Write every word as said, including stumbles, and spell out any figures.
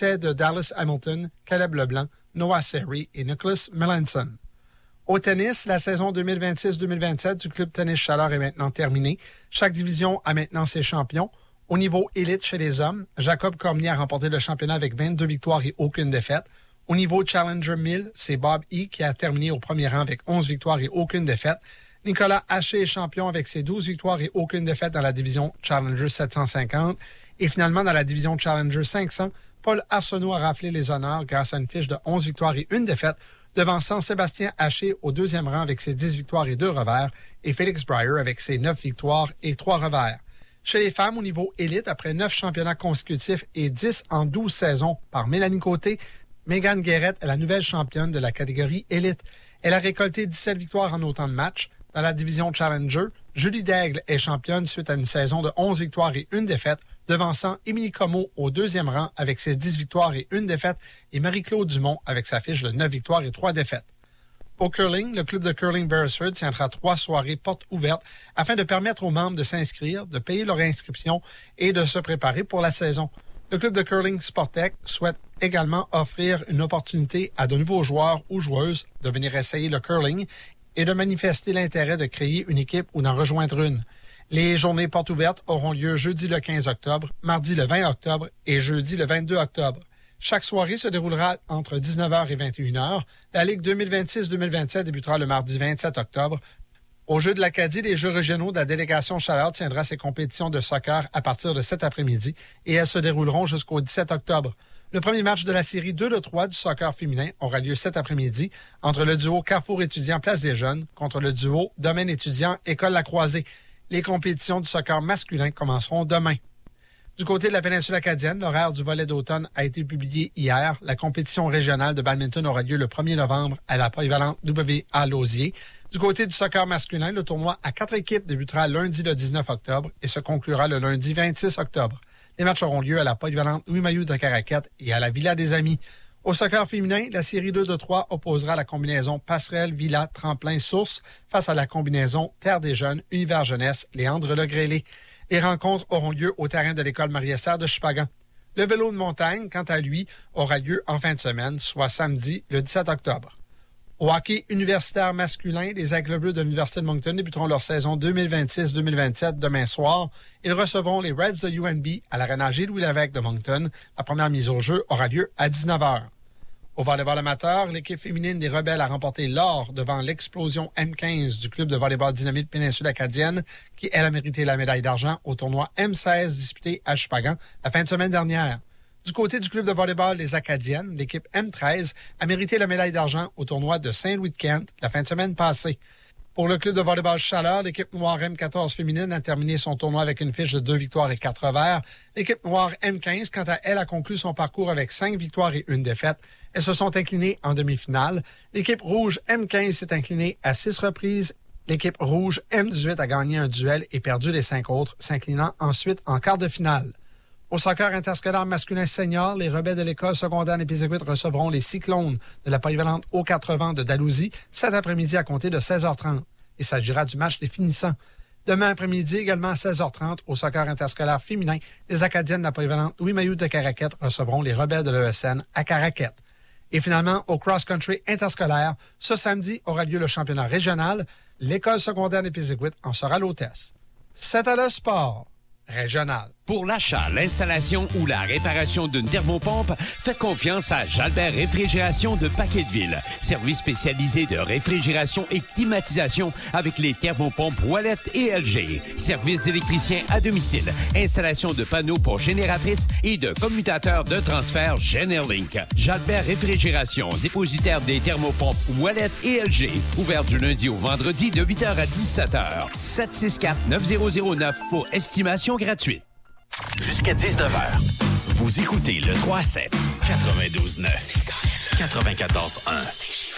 succès de Dallas Hamilton, Caleb Leblanc, Noah Seri et Nicholas Melanson. Au tennis, la saison deux mille vingt-six deux mille vingt-sept du Club Tennis Chaleur est maintenant terminée. Chaque division a maintenant ses champions. Au niveau élite chez les hommes, Jacob Cormier a remporté le championnat avec vingt-deux victoires et aucune défaite. Au niveau Challenger mille, c'est Bob E. qui a terminé au premier rang avec onze victoires et aucune défaite. Nicolas Haché est champion avec ses douze victoires et aucune défaite dans la division Challenger sept cent cinquante. Et finalement, dans la division Challenger cinq cents, Paul Arsenault a raflé les honneurs grâce à une fiche de onze victoires et une défaite, devançant Sébastien Haché au deuxième rang avec ses dix victoires et deux revers, et Félix Breyer avec ses neuf victoires et trois revers. Chez les femmes, au niveau élite, après neuf championnats consécutifs et dix en douze saisons par Mélanie Côté, Megan Guérette est la nouvelle championne de la catégorie élite. Elle a récolté dix-sept victoires en autant de matchs. Dans la division Challenger, Julie Daigle est championne suite à une saison de onze victoires et une défaite, devançant Émilie Comeau au deuxième rang avec ses dix victoires et une défaite et Marie-Claude Dumont avec sa fiche de neuf victoires et trois défaites. Au curling, le club de curling Beresford tiendra trois soirées portes ouvertes afin de permettre aux membres de s'inscrire, de payer leur inscription et de se préparer pour la saison. Le club de curling Sportec souhaite également offrir une opportunité à de nouveaux joueurs ou joueuses de venir essayer le curling et de manifester l'intérêt de créer une équipe ou d'en rejoindre une. Les journées portes ouvertes auront lieu jeudi le quinze octobre, mardi le vingt octobre et jeudi le vingt-deux octobre. Chaque soirée se déroulera entre dix-neuf heures et vingt et une heures. La Ligue deux mille vingt-six deux mille vingt-sept débutera le mardi vingt-sept octobre. Au Jeux de l'Acadie, les Jeux régionaux de la délégation Chaleur tiendra ses compétitions de soccer à partir de cet après-midi et elles se dérouleront jusqu'au dix-sept octobre. Le premier match de la série deux de trois du soccer féminin aura lieu cet après-midi entre le duo Carrefour étudiant Place des Jeunes contre le duo Domaine étudiant École La Croisée. Les compétitions du soccer masculin commenceront demain. Du côté de la péninsule acadienne, l'horaire du volley d'automne a été publié hier. La compétition régionale de badminton aura lieu le premier novembre à la polyvalente W A Lausier. Du côté du soccer masculin, le tournoi à quatre équipes débutera lundi le dix-neuf octobre et se conclura le lundi vingt-six octobre. Les matchs auront lieu à la polyvalente Louis-Mailloux de Caraquette et à la Villa des Amis. Au soccer féminin, la série deux de trois opposera la combinaison Passerelle, Villa, Tremplin, Source face à la combinaison Terre des Jeunes, Univers Jeunesse, Léandre Legrélé. Les rencontres auront lieu au terrain de l'école Marie-Esther de Chupagan. Le vélo de montagne, quant à lui, aura lieu en fin de semaine, soit samedi, le dix-sept octobre. Au hockey universitaire masculin, les Aigles Bleus de l'Université de Moncton débuteront leur saison deux mille vingt-six deux mille vingt-sept demain soir. Ils recevront les Reds de U N B à l'Arena Gilles-Louis-Lévesque de Moncton. La première mise au jeu aura lieu à dix-neuf heures. Au volleyball amateur, l'équipe féminine des Rebelles a remporté l'or devant l'explosion M quinze du club de volleyball Dynamite Péninsule Acadienne, qui, elle, a mérité la médaille d'argent au tournoi M seize disputé à Chupagan la fin de semaine dernière. Du côté du club de volleyball Les Acadiennes, l'équipe M treize a mérité la médaille d'argent au tournoi de Saint-Louis-de-Kent la fin de semaine passée. Pour le club de volleyball Chaleur, l'équipe noire M quatorze féminine a terminé son tournoi avec une fiche de deux victoires et quatre revers. L'équipe noire M quinze, quant à elle, a conclu son parcours avec cinq victoires et une défaite. Elles se sont inclinées en demi-finale. L'équipe rouge M quinze s'est inclinée à six reprises. L'équipe rouge M dix-huit a gagné un duel et perdu les cinq autres, s'inclinant ensuite en quart de finale. Au soccer interscolaire masculin senior, les Rebelles de l'école secondaire Népiséguite recevront les Cyclones de la polyvalente Haut quatre-vingts de Dalhousie cet après-midi à compter de seize heures trente. Il s'agira du match des finissants. Demain après-midi, également à seize heures trente, au soccer interscolaire féminin, les Acadiennes de la polyvalente Louis-Mailloux de Caraquette recevront les Rebelles de l'E S N à Caraquette. Et finalement, au cross-country interscolaire, ce samedi aura lieu le championnat régional. L'école secondaire Népiséguite en sera l'hôtesse. C'est à le sport régional. Pour l'achat, l'installation ou la réparation d'une thermopompe, faites confiance à Jalbert Réfrigération de Paquetteville. Service spécialisé de réfrigération et climatisation avec les thermopompes Ouellet et L G. Service d'électricien à domicile. Installation de panneaux pour génératrices et de commutateurs de transfert Generlink. Jalbert Réfrigération, dépositaire des thermopompes Ouellet et L G. Ouvert du lundi au vendredi de huit heures à dix-sept heures. sept six quatre neuf zéro zéro neuf pour estimation gratuite. Jusqu'à dix-neuf heures, vous écoutez le trois sept quatre-vingt-douze neuf quatre-vingt-quatorze un.